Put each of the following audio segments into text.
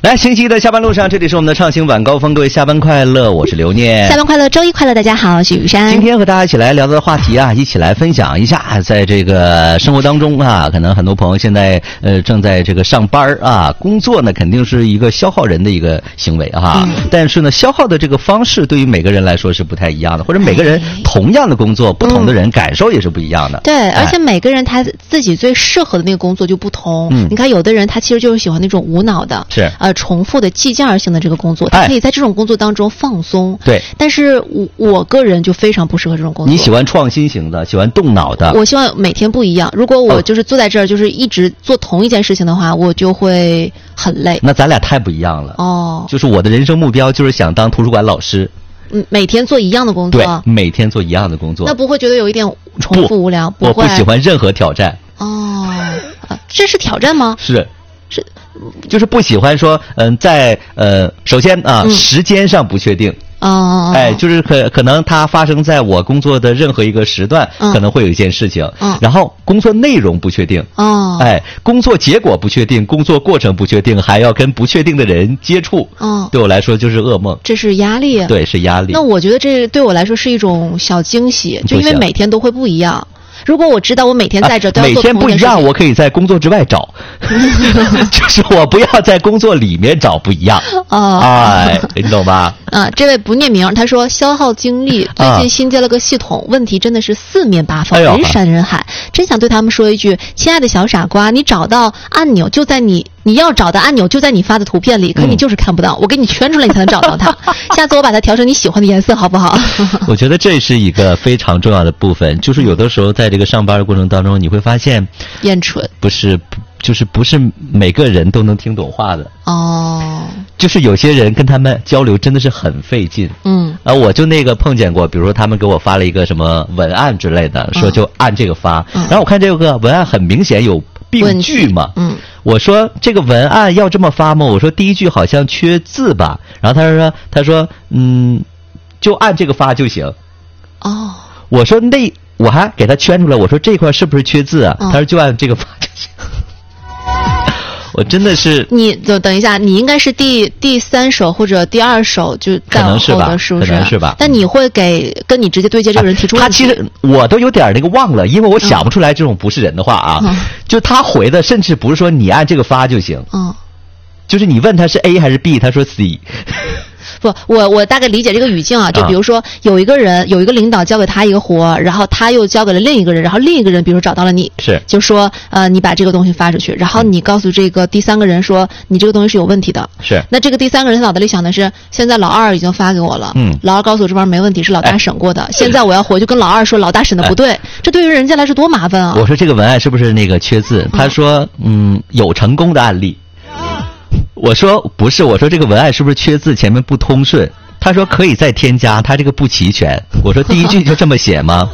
来，星期一的下班路上，这里是我们的畅行晚高峰，各位下班快乐，我是刘念。 下班快乐，周一快乐，大家好，我是雨珊。 今天和大家一起来聊的话题啊，一起来分享一下，在这个生活当中啊，可能很多朋友现在正在这个上班啊，工作呢肯定是一个消耗人的一个行为啊，但是呢，消耗的这个方式对于每个人来说是不太一样的，或者每个人同样的工作，不同的人感受也是不一样的。 对，而且每个人他自己最适合的那个工作就不同。你看，有的人他其实就是喜欢那种无脑的， 是重复的计件性的这个工作，他可以在这种工作当中放松。 对， 但是我个人就非常不适合这种工作。 你喜欢创新型的，喜欢动脑的。 我希望每天不一样。如果我就是坐在这儿，就是一直做同一件事情的话，我就会很累。 那咱俩太不一样了。 哦， 就是我的人生目标就是想当图书馆老师。 每天做一样的工作。 对，每天做一样的工作。 那不会觉得有一点重复无聊？不会。 我不喜欢任何挑战。 哦，这是挑战吗？ 是。就是不喜欢说在首先啊，时间上不确定。就是可能它发生在我工作的任何一个时段，可能会有一件事情。然后工作内容不确定。工作结果不确定，工作过程不确定，还要跟不确定的人接触。对我来说就是噩梦。 这是压力。 对，是压力。 那我觉得这对我来说是一种小惊喜，就因为每天都会不一样。如果我知道我每天在这都要做同一件事情， 每天不一样，我可以在工作之外找，就是我不要在工作里面找不一样。你懂吧？ 这位不念名，他说消耗精力，最近新接了个系统，问题真的是四面八方，人山人海，真想对他们说一句：亲爱的小傻瓜，你找到按钮就在你要找的按钮就在你发的图片里，可你就是看不到，我给你圈出来，你才能找到它。下次我把它调成你喜欢的颜色，好不好？ 我觉得这是一个非常重要的部分，就是有的时候在这个上班的过程当中，你会发现， 厌蠢不是每个人都能听懂话的。就是有些人跟他们交流真的是很费劲。我就那个碰见过，比如说他们给我发了一个什么文案之类的，说就按这个发，然后我看这个文案很明显有病句嘛。我说这个文案要这么发吗？我说第一句好像缺字吧，然后他说就按这个发就行。我说我还给他圈出来，我说这块是不是缺字啊？他说就按这个发就行。我真的是， 你等一下，你应该是第三首或者第二首就在后的，是不是？ 可能是吧。 但你会跟你直接对接这个人提出问题？ 他其实我都有点那个忘了，因为我想不出来这种不是人的话啊。就他回的，甚至不是说你按这个发就行。就是你问他是 A 还是 B， 他说 C。 不，我大概理解这个语境啊，就比如说有一个领导交给他一个活，然后他又交给了另一个人，然后另一个人比如说找到了你，就说你把这个东西发出去，然后你告诉这个第三个人说你这个东西是有问题的。那这个第三个人脑袋里想的是，现在老二已经发给我了，老二告诉我这玩意儿没问题，是老大审过的，现在我要回去跟老二说老大审的不对，这对于人家来说多麻烦啊。 我说这个文案是不是那个缺字？他说有成功的案例。我说不是，我说这个文案是不是缺字，前面不通顺？他说可以再添加，他这个不齐全。我说第一句就这么写吗？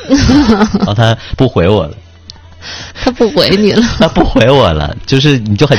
然后他不回我了。 他不回你了？ 他不回我了，就是你就很